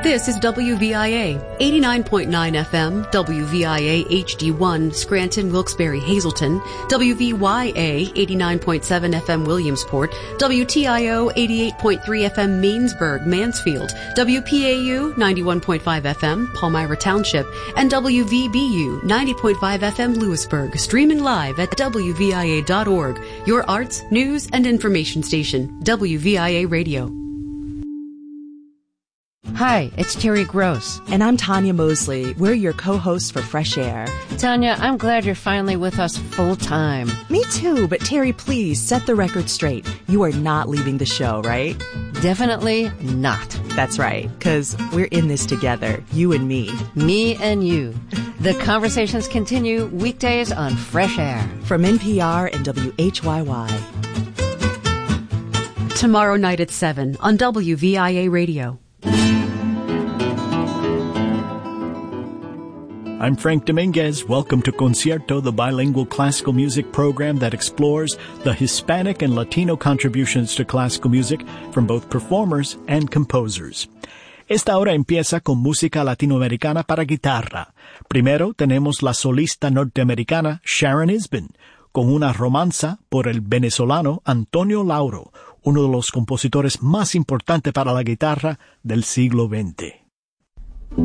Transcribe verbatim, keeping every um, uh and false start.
This is W V I A, eighty-nine point nine F M, W V I A H D one, Scranton, Wilkes-Barre, Hazleton, W V Y A, eighty-nine point seven F M, Williamsport, W T I O, eighty-eight point three F M, Mainsburg, Mansfield, W P A U, ninety-one point five F M, Palmyra Township, and W V B U, ninety point five F M, Lewisburg, streaming live at W V I A dot org, your arts, news, and information station, W V I A Radio. Hi, it's Terry Gross. And I'm Tanya Mosley. We're your co-hosts for Fresh Air. Tanya, I'm glad you're finally with us full-time. Me too, but Terry, please set the record straight. You are not leaving the show, right? Definitely not. That's right, because we're in this together, you and me. Me and you. The conversations continue weekdays on Fresh Air. From N P R and W H Y Y. Tomorrow night at seven on W V I A Radio. I'm Frank Dominguez. Welcome to Concierto, the bilingual classical music program that explores the Hispanic and Latino contributions to classical music from both performers and composers. Esta hora empieza con música latinoamericana para guitarra. Primero tenemos la solista norteamericana Sharon Isbin, con una romanza por el venezolano Antonio Lauro, uno de los compositores más importantes para la guitarra del siglo veinte.